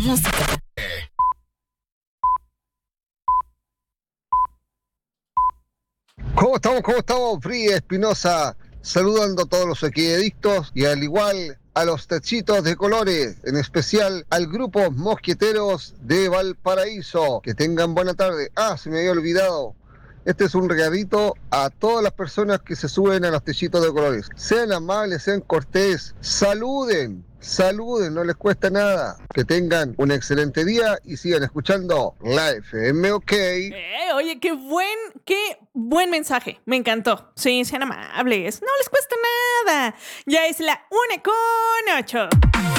Música. ¿Cómo estamos? ¿Cómo estamos? Free Espinosa, saludando a todos los equidictos y al igual a los techitos de colores, en especial al grupo Mosqueteros de Valparaíso. Que tengan buena tarde. Se me había olvidado. Este es un regalito a todas las personas que se suben a los techitos de colores. Sean amables, sean cortés, saluden, no les cuesta nada. Que tengan un excelente día y sigan escuchando la FM OK. Oye, qué buen mensaje. Me encantó. Sí, sean amables. No les cuesta nada. Ya es la 1:08.